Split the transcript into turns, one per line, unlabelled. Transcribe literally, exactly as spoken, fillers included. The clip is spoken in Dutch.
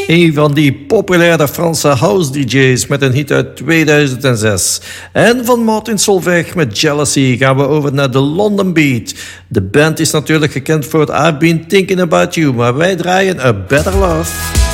Een van die populaire Franse house D J's met een hit uit tweeduizend zes. En van Martin Solveig met Jealousy gaan we over naar de London Beat. De band is natuurlijk gekend voor het I've Been Thinking About You, maar wij draaien A Better Love.